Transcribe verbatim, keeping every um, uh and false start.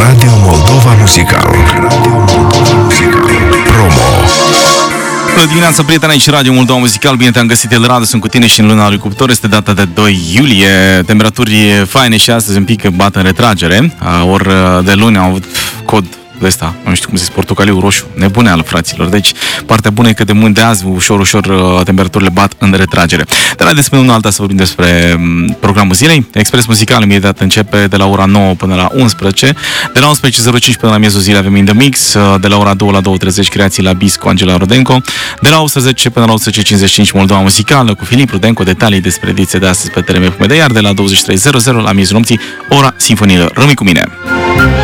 Radio Moldova Muzical. Radio Moldova Muzical. Promo. Bună dimineața, prieteni, aici Radio Moldova Muzical. Bine te-am găsit, El Radu, sunt cu tine și în luna lui Cuptor. Este data de doi iulie. Temperaturi faine și astăzi un pic bat în retragere. Ori de luni am avut cod de ăsta, nu știu cum zis, portocaliu roșu, nebuneală, fraților. Deci, partea bună e că de mâini de azi, ușor, ușor, temperaturile bat în retragere. Dar haideți pe una alta să vorbim despre programul zilei. Expres muzical imediat începe de la ora nouă până la unsprezece. De la unsprezece și zero cinci până la miezul zilei avem In The Mix. De la ora două la două treizeci creații la Bis cu Angela Rodenco. De la unsprezece până la unsprezece și cincizeci și cinci Moldova Muzicală cu Filip Rudenco. Detalii despre ediția de astăzi pe T R M F M D, iar de la douăzeci și trei zero zero la miezul nopții ora Sinfoniilor. Rămâi cu mine!